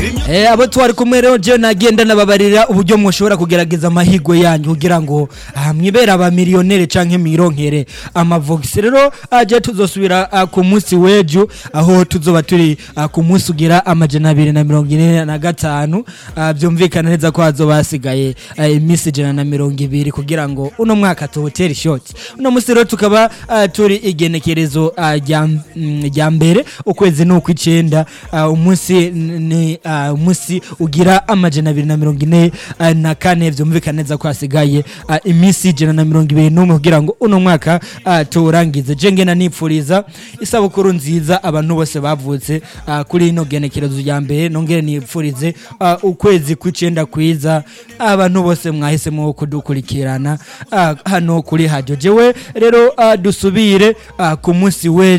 abo twari kumwe rero je nagenda nababarira uburyo mushobora kugerageza amahigwe yanyu kugira ngo mwibera aba millionaire canke mironkere amavox rero aje tuzosubira ku munsi wejo aho tuzoba turi ku munsi ugira amajana 245 byumvikana neza ko hazoba hasigaye imisi 120 kugira ngo uno mwaka tuhoteri short uno munsi rero tukaba turi igenekerezo rya mbere ukwezi no kw'icenda umunsi ni umunsi ugira amajana 244 byumvikana neza ko hasigaye imisi 121 kugira ngo uno mwaka turangize jengena nipfuriza isabukuru nziza abantu bose bavutse kuri ino genekerezo rya mbere nongere nipfurize ukwezi kw'icenda kwiza abantu bose mwahisemo kudukurikirana hano kuri radio jewe rero dusubire ku munsi we